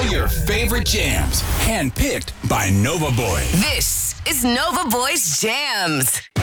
your favorite jams, handpicked by Nova Boy. This is Nova Boys Jams.